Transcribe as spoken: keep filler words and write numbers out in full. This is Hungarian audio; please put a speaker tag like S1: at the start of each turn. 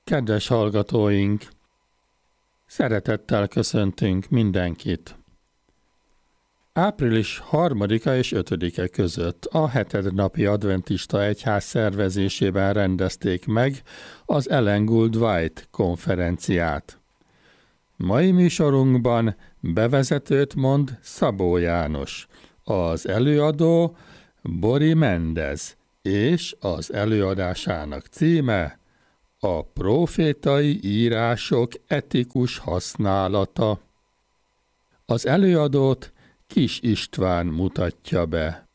S1: Kedves hallgatóink! Szeretettel köszöntünk mindenkit! Április harmadika és ötödike között a hetednapi adventista egyház szervezésében rendezték meg az Ellen Gould White konferenciát. Mai műsorunkban bevezetőt mond Szabó János, az előadó Bori Mendez, és az előadásának címe a profétai írások etikus használata. Az előadót Kis István mutatja be.